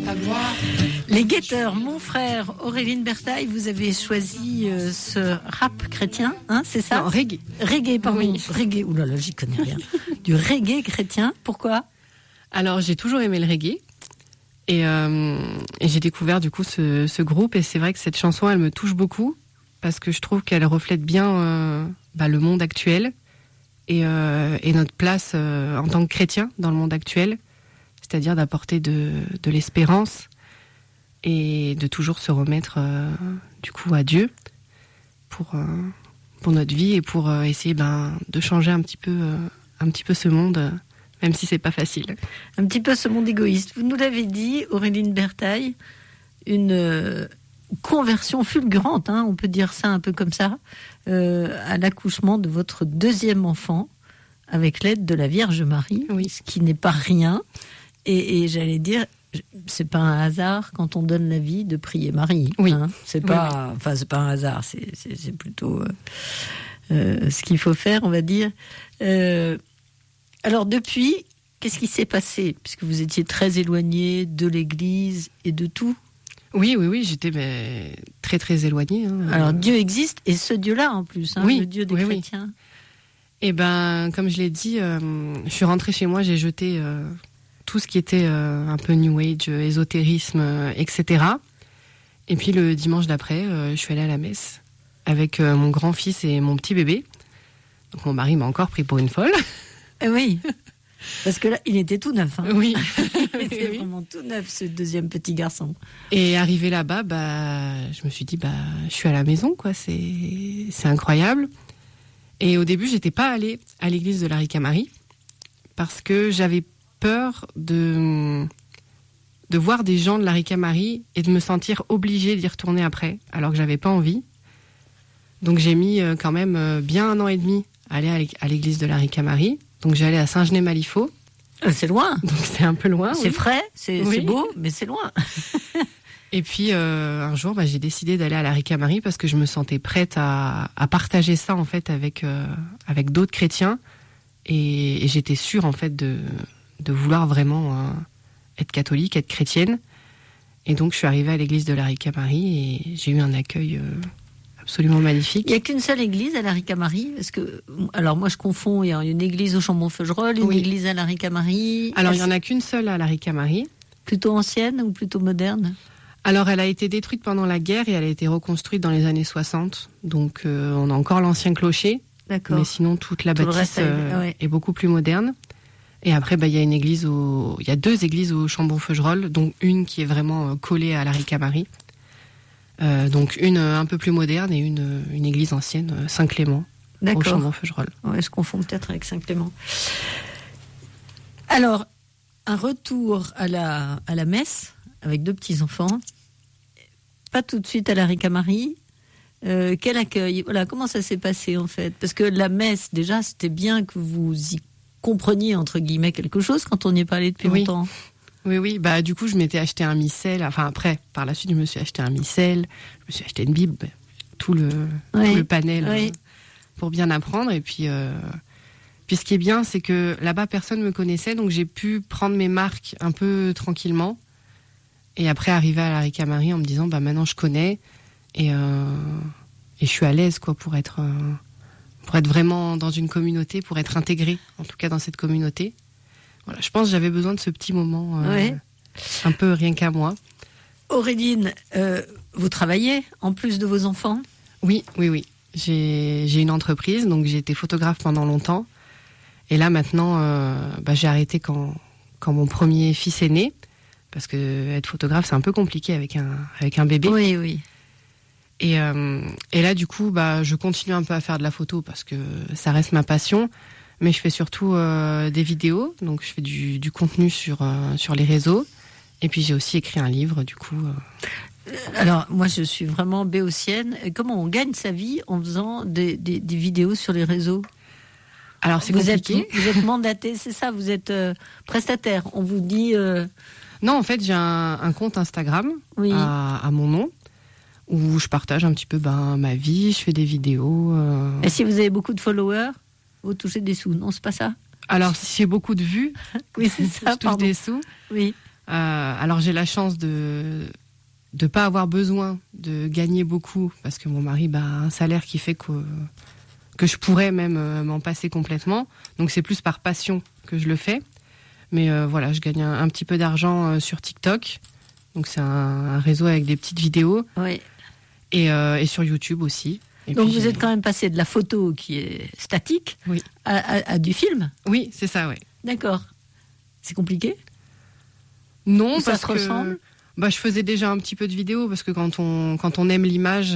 Les Guetteurs, mon frère Auréline Bertaille, vous avez choisi ce rap chrétien, hein, c'est ça? Non, reggae. Reggae, pardon. Oui. Reggae, oulala, j'y connais rien. Du reggae chrétien, pourquoi? Alors, j'ai toujours aimé le reggae. Et j'ai découvert du coup ce groupe. Et c'est vrai que cette chanson, elle me touche beaucoup. Parce que je trouve qu'elle reflète bien le monde actuel. Et notre place en tant que chrétien dans le monde actuel. C'est-à-dire d'apporter de l'espérance. Et de toujours se remettre du coup à Dieu. Pour notre vie. Et pour essayer de changer un petit peu ce monde. Même si c'est pas facile. Un petit peu ce monde égoïste. Vous nous l'avez dit, Auréline Bertaille, une conversion fulgurante, hein, on peut dire ça un peu comme ça, à l'accouchement de votre deuxième enfant, avec l'aide de la Vierge Marie, oui. Ce qui n'est pas rien. Et j'allais dire, c'est pas un hasard quand on donne la vie de prier Marie. Oui. Hein. C'est pas, oui. Enfin, c'est pas un hasard. C'est plutôt ce qu'il faut faire, on va dire. Alors depuis, qu'est-ce qui s'est passé? Puisque vous étiez très éloigné de l'Église et de tout. Oui, j'étais très très éloignée. Hein. Alors Dieu existe, et ce Dieu-là en plus, hein, oui, le Dieu des chrétiens. Oui. Et comme je l'ai dit, je suis rentrée chez moi, j'ai jeté tout ce qui était un peu New Age, ésotérisme, etc. Et puis le dimanche d'après, je suis allée à la messe avec mon grand-fils et mon petit bébé. Donc mon mari m'a encore pris pour une folle. Oui, parce que là, il était tout neuf. Hein. Oui. Il était vraiment tout neuf, ce deuxième petit garçon. Et arrivé là-bas, je me suis dit, je suis à la maison, quoi. C'est incroyable. Et au début, j'étais pas allée à l'église de la Ricamarie parce que j'avais peur de voir des gens de la Ricamarie et de me sentir obligée d'y retourner après, alors que j'avais pas envie. Donc j'ai mis quand même bien 1 an et demi à aller à l'église de la Ricamarie. Donc j'allais à Saint-Genès-Malifaux. C'est loin. Donc c'est un peu loin. C'est frais, c'est beau, mais c'est loin. Et puis un jour, j'ai décidé d'aller à la Ricamarie parce que je me sentais prête à partager ça en fait avec d'autres chrétiens. Et j'étais sûre en fait de vouloir vraiment être catholique, être chrétienne. Et donc je suis arrivée à l'église de la Ricamarie et j'ai eu un accueil absolument magnifique. Il n'y a qu'une seule église à la Ricamarie, parce que, alors moi je confonds, il y a une église au Chambon-Feugerolles, une église à la Ricamarie. Alors il n'y en a qu'une seule à la Ricamarie. Plutôt ancienne ou plutôt moderne? Alors elle a été détruite pendant la guerre et elle a été reconstruite dans les années 60. Donc on a encore l'ancien clocher. D'accord. Mais sinon toute la bâtisse est beaucoup plus moderne. Et après il y a il y a 2 églises au Chambon-Feugerolles, dont une qui est vraiment collée à la Ricamarie. Donc une un peu plus moderne et une église ancienne, Saint-Clément, au Chambon-Feugerolles. Ouais, je confonds peut-être avec Saint-Clément. Alors, un retour à la messe avec 2 petits-enfants, pas tout de suite à la Ricamarie. Quel accueil? Voilà, comment ça s'est passé en fait? Parce que la messe, déjà, c'était bien que vous y compreniez, entre guillemets, quelque chose quand on n'y est pas allé depuis longtemps. Oui. Du coup, je m'étais acheté un missel. Enfin, après, par la suite, je me suis acheté un missel. Je me suis acheté une Bible, tout le panel pour bien apprendre. Et puis ce qui est bien, c'est que là-bas, personne me connaissait. Donc, j'ai pu prendre mes marques un peu tranquillement. Et après, arriver à la Ricamarie en me disant, maintenant, je connais. Et je suis à l'aise, quoi, pour être vraiment dans une communauté, pour être intégrée, en tout cas, dans cette communauté. Voilà, je pense que j'avais besoin de ce petit moment, un peu rien qu'à moi. Auréline, vous travaillez en plus de vos enfants? Oui. J'ai une entreprise, donc j'ai été photographe pendant longtemps. Et là, maintenant, j'ai arrêté quand mon premier fils est né. Parce que être photographe, c'est un peu compliqué avec un bébé. Oui. Et là, du coup, je continue un peu à faire de la photo parce que ça reste ma passion. Mais je fais surtout des vidéos, donc je fais du contenu sur les réseaux. Et puis j'ai aussi écrit un livre, du coup. Alors, moi, je suis vraiment béotienne. Comment on gagne sa vie en faisant des vidéos sur les réseaux? Alors, c'est compliqué. Vous êtes mandaté, c'est ça? Vous êtes prestataire. On vous dit... Non, en fait, j'ai un compte Instagram à mon nom, où je partage un petit peu ma vie, je fais des vidéos. Et si vous avez beaucoup de followers, vous touchez des sous? Non, c'est pas ça? Alors, si j'ai beaucoup de vues, oui, c'est ça, je touche des sous. Oui. Alors j'ai la chance de pas avoir besoin de gagner beaucoup parce que mon mari a un salaire qui fait que je pourrais même m'en passer complètement. Donc c'est plus par passion que je le fais. Mais voilà, je gagne un petit peu d'argent sur TikTok. Donc c'est un réseau avec des petites vidéos. Oui. Et sur YouTube aussi. Et donc vous êtes quand même passé de la photo qui est statique à du film. Oui, c'est ça, oui. D'accord. C'est compliqué ? Non, ça se ressemble ? Je faisais déjà un petit peu de vidéo parce que quand on aime l'image,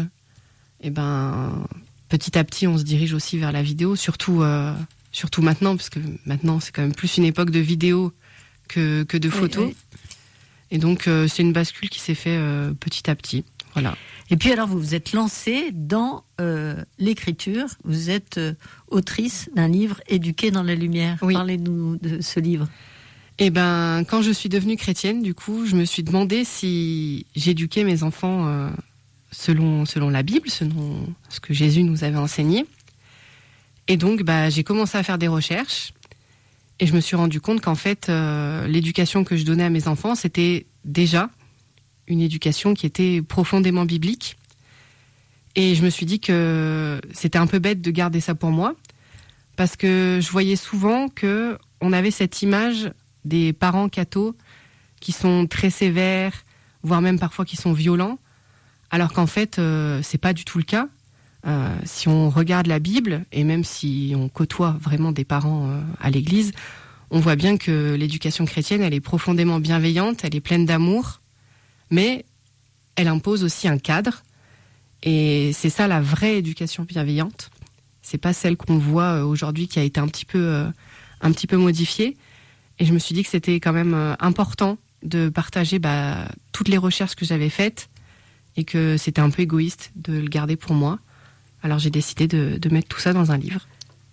petit à petit on se dirige aussi vers la vidéo, surtout maintenant, parce que maintenant c'est quand même plus une époque de vidéo que de photos. Oui. Et donc c'est une bascule qui s'est fait petit à petit. Voilà. Et puis alors vous vous êtes lancée dans l'écriture, vous êtes autrice d'un livre Éduquée dans la lumière. Oui. Parlez-nous de ce livre. Quand je suis devenue chrétienne, du coup, je me suis demandé si j'éduquais mes enfants selon la Bible, selon ce que Jésus nous avait enseigné. Et donc, j'ai commencé à faire des recherches et je me suis rendu compte qu'en fait, l'éducation que je donnais à mes enfants, c'était déjà une éducation qui était profondément biblique. Et je me suis dit que c'était un peu bête de garder ça pour moi parce que je voyais souvent qu'on avait cette image des parents cathos qui sont très sévères, voire même parfois qui sont violents, alors qu'en fait, c'est pas du tout le cas. Si on regarde la Bible, et même si on côtoie vraiment des parents à l'église, on voit bien que l'éducation chrétienne, elle est profondément bienveillante, elle est pleine d'amour, mais elle impose aussi un cadre, et c'est ça la vraie éducation bienveillante. C'est pas celle qu'on voit aujourd'hui qui a été un petit peu modifiée. Et je me suis dit que c'était quand même important de partager toutes les recherches que j'avais faites et que c'était un peu égoïste de le garder pour moi. Alors j'ai décidé de mettre tout ça dans un livre.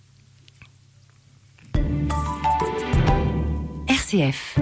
RCF.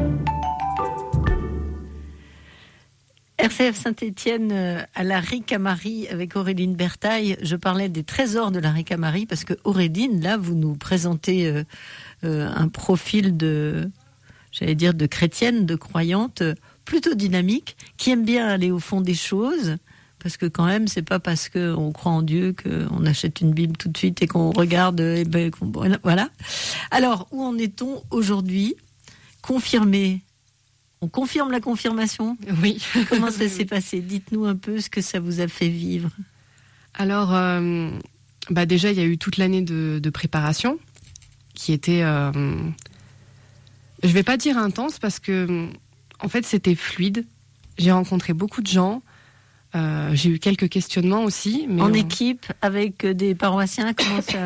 RCF Saint-Étienne à la Ricamarie avec Auréline Bertaille. Je parlais des trésors de la Ricamarie parce que Auréline, là, vous nous présentez un profil de chrétienne, de croyante, plutôt dynamique, qui aime bien aller au fond des choses, parce que quand même, c'est pas parce qu'on croit en Dieu qu'on achète une Bible tout de suite et qu'on regarde, voilà. Alors, où en est-on aujourd'hui ? Confirmé. On confirme la confirmation ? Oui. Comment ça s'est passé ? Dites-nous un peu ce que ça vous a fait vivre. Alors, déjà, il y a eu toute l'année de préparation, qui était... je vais pas dire intense parce que en fait c'était fluide. J'ai rencontré beaucoup de gens. J'ai eu quelques questionnements aussi. Mais en équipe avec des paroissiens, comment ça ?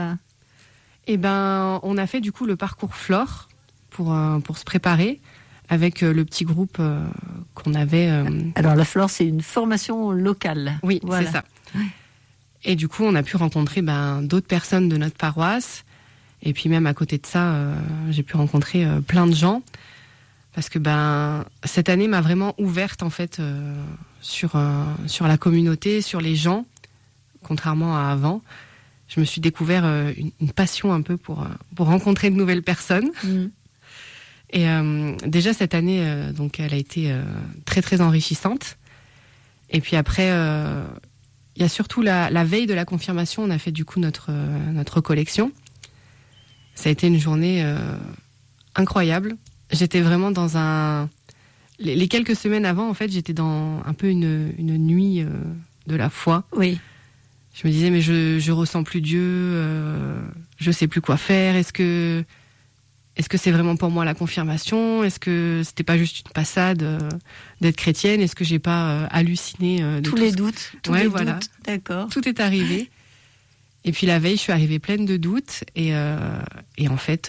On a fait du coup le parcours Flore pour se préparer avec le petit groupe qu'on avait. Alors la Flore, c'est une formation locale. Oui, voilà. C'est ça. Et du coup, on a pu rencontrer d'autres personnes de notre paroisse. Et puis même à côté de ça, j'ai pu rencontrer plein de gens parce que cette année m'a vraiment ouverte en fait sur la communauté, sur les gens, contrairement à avant. Je me suis découvert une passion un peu pour rencontrer de nouvelles personnes. Mmh. Et déjà cette année, donc elle a été très très enrichissante. Et puis après, il y a surtout la veille de la confirmation, on a fait du coup notre collection. Ça a été une journée incroyable. J'étais vraiment dans les quelques semaines avant, en fait, j'étais dans un peu une nuit de la foi. Oui. Je me disais, mais je ressens plus Dieu, je sais plus quoi faire. Est-ce que c'est vraiment pour moi la confirmation ? Est-ce que c'était pas juste une passade d'être chrétienne ? Est-ce que j'ai pas halluciné de tous les doutes. Doutes. D'accord. Tout est arrivé. Et puis la veille, je suis arrivée pleine de doutes et en fait,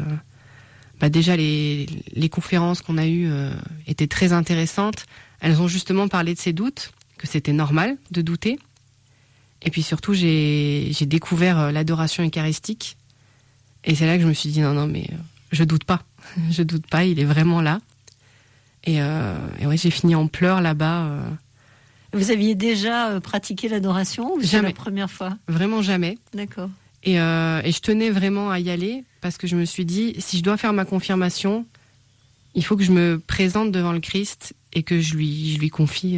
déjà les conférences qu'on a eues étaient très intéressantes. Elles ont justement parlé de ces doutes, que c'était normal de douter. Et puis surtout, j'ai découvert l'adoration eucharistique et c'est là que je me suis dit non mais je doute pas, il est vraiment là. Et ouais, j'ai fini en pleurs là-bas. Vous aviez déjà pratiqué l'adoration ou c'est la première fois ? Vraiment jamais. D'accord. Et je tenais vraiment à y aller parce que je me suis dit, si je dois faire ma confirmation, il faut que je me présente devant le Christ et que je lui confie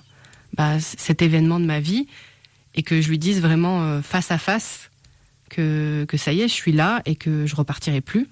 cet événement de ma vie et que je lui dise vraiment face à face que ça y est, je suis là et que je repartirai plus.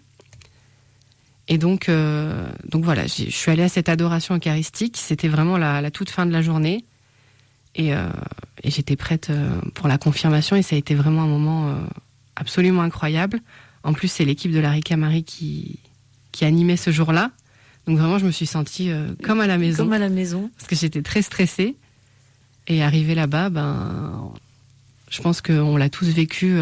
Et donc voilà, je suis allée à cette adoration eucharistique. C'était vraiment la toute fin de la journée. Et j'étais prête pour la confirmation. Et ça a été vraiment un moment absolument incroyable. En plus, c'est l'équipe de la Rica Marie qui animait ce jour-là. Donc vraiment, je me suis sentie comme à la maison. Comme à la maison. Parce que j'étais très stressée. Et arrivée là-bas, je pense qu'on l'a tous vécu.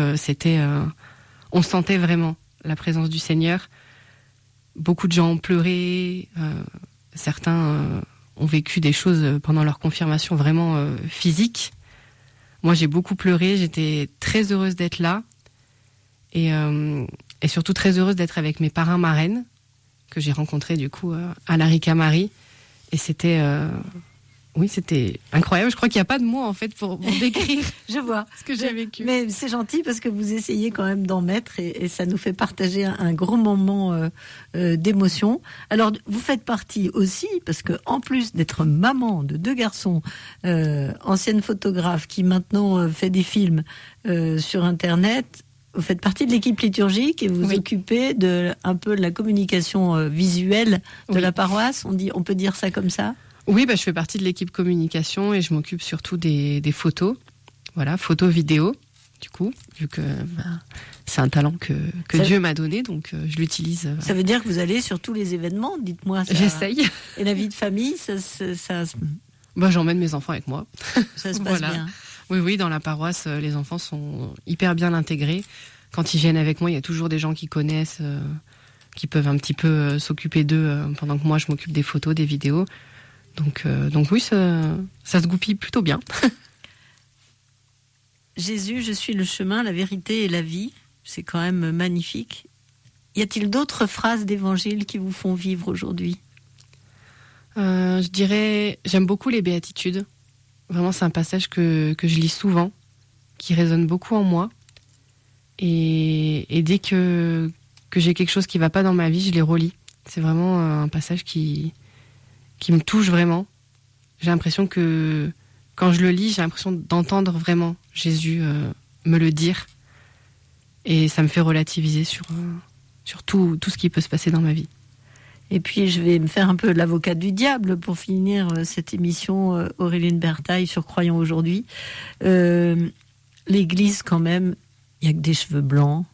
On sentait vraiment la présence du Seigneur. Beaucoup de gens ont pleuré, certains ont vécu des choses pendant leur confirmation vraiment physiques. Moi, j'ai beaucoup pleuré, j'étais très heureuse d'être là et surtout très heureuse d'être avec mes parrains marraines que j'ai rencontrés du coup à la Rica Marie. Et c'était incroyable. Je crois qu'il n'y a pas de mots en fait pour décrire je vois ce que j'ai vécu. Mais c'est gentil parce que vous essayez quand même d'en mettre et ça nous fait partager un gros moment d'émotion. Alors vous faites partie aussi parce que en plus d'être maman de 2 garçons, ancienne photographe qui maintenant fait des films sur Internet, vous faites partie de l'équipe liturgique et vous occupez un peu de la communication visuelle de la paroisse. On peut dire ça comme ça? Oui, je fais partie de l'équipe communication et je m'occupe surtout des photos. Voilà, photos, vidéos, du coup, vu que c'est un talent que Dieu m'a donné, donc je l'utilise. Ça veut dire que vous allez sur tous les événements, dites-moi ça. J'essaye. Et la vie de famille, ça j'emmène mes enfants avec moi. Ça se passe bien. Oui, dans la paroisse, les enfants sont hyper bien intégrés. Quand ils viennent avec moi, il y a toujours des gens qui connaissent, qui peuvent un petit peu s'occuper d'eux pendant que moi je m'occupe des photos, des vidéos. Donc oui, ça se goupille plutôt bien. Jésus, je suis le chemin, la vérité et la vie. C'est quand même magnifique. Y a-t-il d'autres phrases d'évangile qui vous font vivre aujourd'hui? Je dirais, j'aime beaucoup les béatitudes. Vraiment, c'est un passage que je lis souvent, qui résonne beaucoup en moi. Et dès que j'ai quelque chose qui va pas dans ma vie, je les relis. C'est vraiment un passage qui me touche vraiment. J'ai l'impression que quand je le lis, j'ai l'impression d'entendre vraiment Jésus me le dire. Et ça me fait relativiser sur tout ce qui peut se passer dans ma vie. Et puis, je vais me faire un peu l'avocat du diable pour finir cette émission Auréline Bertaille sur Croyons aujourd'hui. L'Église, quand même, il n'y a que des cheveux blancs.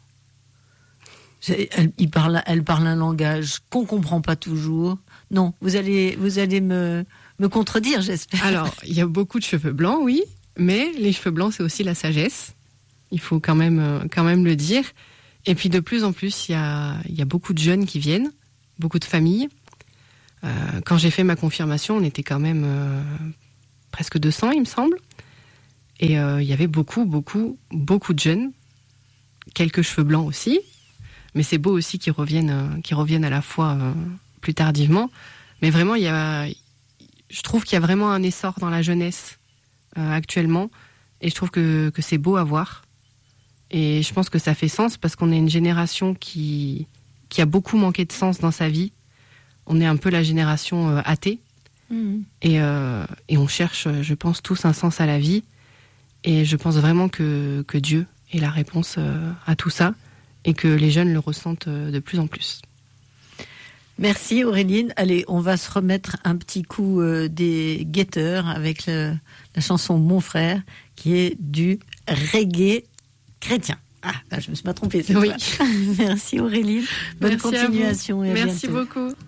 Elle parle un langage qu'on ne comprend pas toujours. Non, vous allez me contredire, j'espère. Alors, il y a beaucoup de cheveux blancs, oui, mais les cheveux blancs, c'est aussi la sagesse. Il faut quand même le dire. Et puis, de plus en plus, il y a beaucoup de jeunes qui viennent, beaucoup de familles. Quand j'ai fait ma confirmation, on était quand même presque 200, il me semble. Et il y avait beaucoup de jeunes. Quelques cheveux blancs aussi. Mais c'est beau aussi qu'ils reviennent à la foi plus tardivement. Mais vraiment, je trouve qu'il y a vraiment un essor dans la jeunesse actuellement. Et je trouve que c'est beau à voir. Et je pense que ça fait sens parce qu'on est une génération qui a beaucoup manqué de sens dans sa vie. On est un peu la génération athée. Mmh. Et on cherche, je pense, tous un sens à la vie. Et je pense vraiment que Dieu est la réponse à tout ça. Et que les jeunes le ressentent de plus en plus. Merci Auréline. Allez, on va se remettre un petit coup des guetteurs avec la chanson Mon frère, qui est du reggae chrétien. Ah, là, je me suis pas trompée cette fois. Merci Auréline. Bonne continuation. Et à Merci bientôt. beaucoup.